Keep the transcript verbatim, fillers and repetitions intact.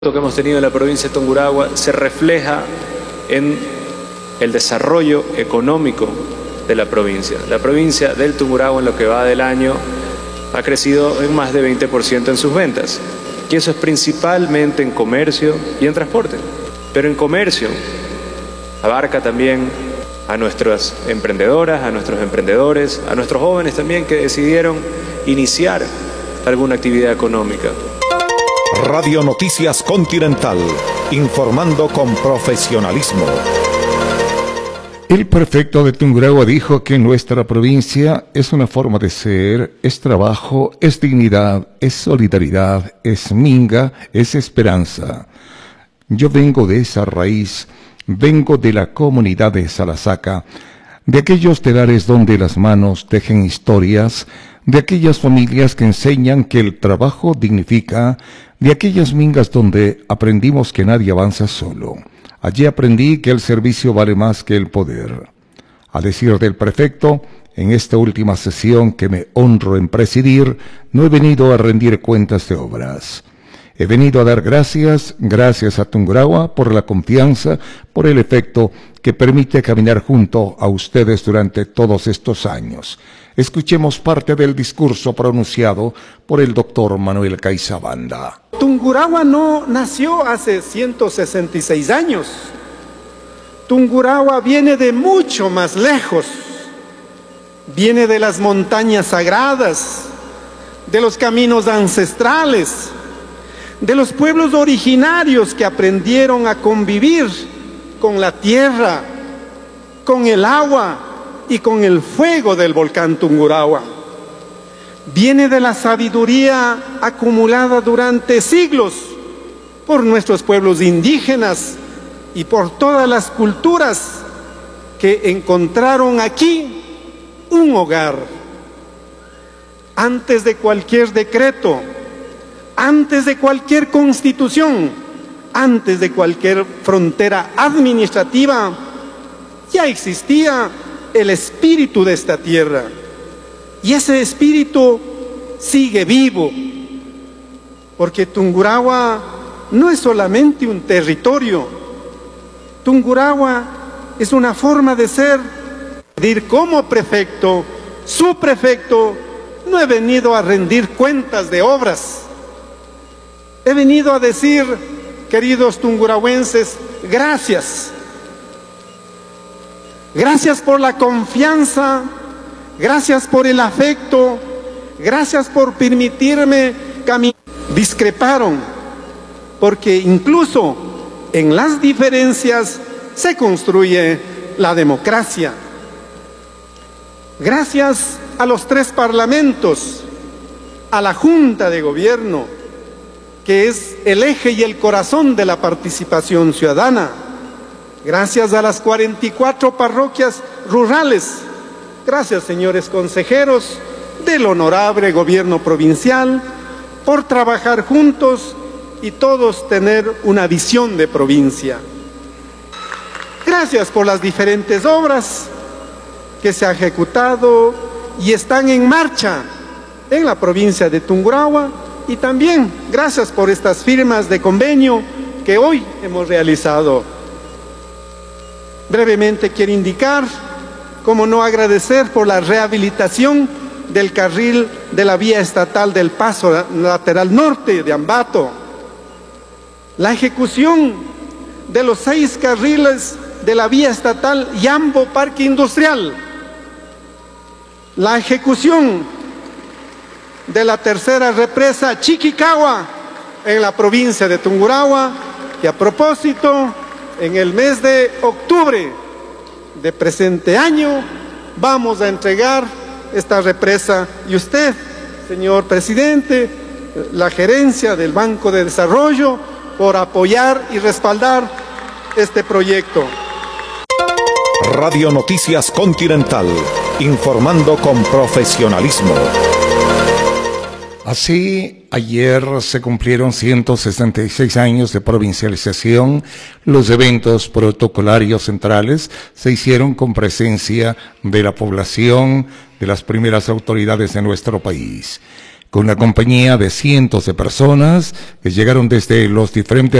que hemos tenido en la provincia de Tungurahua se refleja en el desarrollo económico de la provincia. La provincia del Tungurahua en lo que va del año ha crecido en más de veinte por ciento en sus ventas. Y eso es principalmente en comercio y en transporte. Pero en comercio abarca también a nuestras emprendedoras, a nuestros emprendedores, a nuestros jóvenes también que decidieron iniciar alguna actividad económica. Radio Noticias Continental, informando con profesionalismo. El prefecto de Tungurahua dijo que nuestra provincia es una forma de ser, es trabajo, es dignidad, es solidaridad, es minga, es esperanza. Yo vengo de esa raíz, vengo de la comunidad de Salasaca, de aquellos telares donde las manos tejen historias, de aquellas familias que enseñan que el trabajo dignifica, de aquellas mingas donde aprendimos que nadie avanza solo. Allí aprendí que el servicio vale más que el poder. A decir del prefecto, en esta última sesión que me honro en presidir, no he venido a rendir cuentas de obras. He venido a dar gracias, gracias a Tungurahua por la confianza, por el efecto que permite caminar junto a ustedes durante todos estos años. Escuchemos parte del discurso pronunciado por el doctor Manuel Caizabanda. Tungurahua no nació hace ciento sesenta y seis años. Tungurahua viene de mucho más lejos. Viene de las montañas sagradas, de los caminos ancestrales, de los pueblos originarios que aprendieron a convivir con la tierra, con el agua y con el fuego del volcán Tungurahua. Viene de la sabiduría acumulada durante siglos por nuestros pueblos indígenas y por todas las culturas que encontraron aquí un hogar. Antes de cualquier decreto, antes de cualquier constitución, antes de cualquier frontera administrativa, ya existía el espíritu de esta tierra. Y ese espíritu sigue vivo, porque Tungurahua no es solamente un territorio. Tungurahua es una forma de ser. Como prefecto, su prefecto, no he venido a rendir cuentas de obras. He venido a decir, queridos tungurahuenses, gracias. Gracias por la confianza, gracias por el afecto, gracias por permitirme caminar. Discreparon, porque incluso en las diferencias se construye la democracia. Gracias a los tres parlamentos, a la Junta de Gobierno, que es el eje y el corazón de la participación ciudadana. Gracias a las cuarenta y cuatro parroquias rurales. Gracias, señores consejeros del honorable gobierno provincial, por trabajar juntos y todos tener una visión de provincia. Gracias por las diferentes obras que se han ejecutado y están en marcha en la provincia de Tungurahua, y también gracias por estas firmas de convenio que hoy hemos realizado. Brevemente quiero indicar, cómo no agradecer por la rehabilitación del carril de la vía estatal del Paso Lateral Norte de Ambato, la ejecución de los seis carriles de la vía estatal Yambo Parque Industrial, la ejecución de la tercera represa Chiquicagua en la provincia de Tungurahua, y a propósito, en el mes de octubre de presente año vamos a entregar esta represa, y usted, señor presidente, la gerencia del Banco de Desarrollo, por apoyar y respaldar este proyecto. Radio Noticias Continental, informando con profesionalismo. Así, ayer se cumplieron ciento sesenta y seis años de provincialización. Los eventos protocolarios centrales se hicieron con presencia de la población, de las primeras autoridades de nuestro país. con una compañía de cientos de personas que llegaron desde los diferentes